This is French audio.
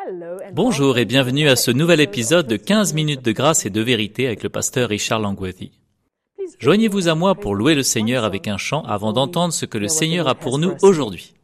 Bonjour et bienvenue à ce nouvel épisode de 15 minutes de grâce et de vérité avec le pasteur Richard Langworthy. Joignez-vous à moi pour louer le Seigneur avec un chant avant d'entendre ce que le Seigneur a pour nous aujourd'hui.